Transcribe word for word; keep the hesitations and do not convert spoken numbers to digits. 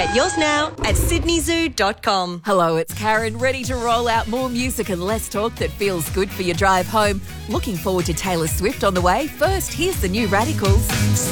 Get yours now at sydney zoo dot com. Hello, it's Karen, ready to roll out more music and less talk that feels good for your drive home. Looking forward to Taylor Swift on the way. First, here's the new Radicals.